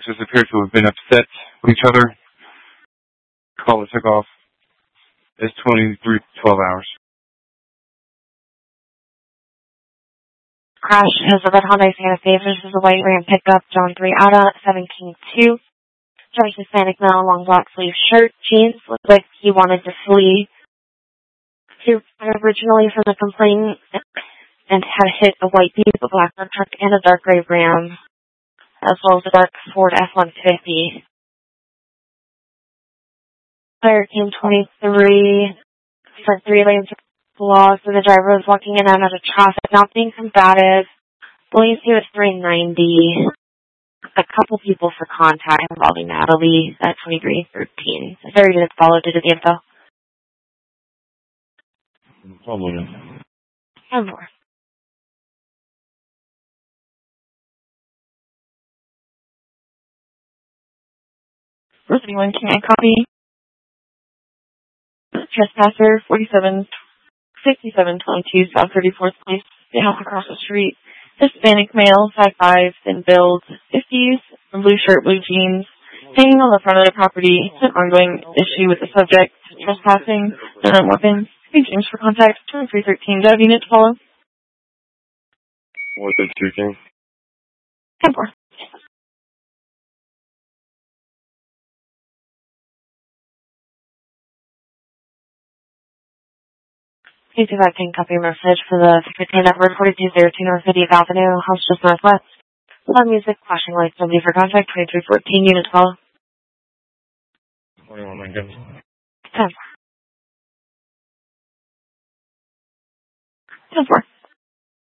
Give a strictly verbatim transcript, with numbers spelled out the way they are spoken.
just appear to have been upset with each other. Caller took off. It's twenty-three twelve hours. Crash has a red Hyundai Santa Fe versus a white Ram pickup, John three Auto, seven King two. Drives Hispanic male, long black sleeve shirt, jeans, looked like he wanted to flee. He was originally from the complainant and had hit a white Buick, a black truck, and a dark gray Ram, as well as a dark Ford F one fifty. Fire came twenty-three, front three lanes lost, and the driver was walking in and out of traffic, not being combative. Believes he was three ninety. A couple people for contact involving Natalie at twenty-three thirteen. If I didn't follow, did it the info? Probably. And more. First anyone, can I copy? Trespasser, forty-seven sixty-seven twenty-two South thirty-fourth Place, the house across the street. Hispanic male, five five, thin build, fifties, blue shirt, blue jeans, hanging on the front of the property. It's an ongoing issue with the subject, trespassing, and weapons. Hey, James, for contact, twenty-three thirteen. Do I have unit to follow? What's it speaking? ten four. Please do that can copy your message for the fifteen number forty-two oh two North fiftieth Avenue, house just northwest. Loud music, flashing lights, nobody for contact, twenty-three fourteen, unit to follow. twenty-one, my goodness. ten four. ten four.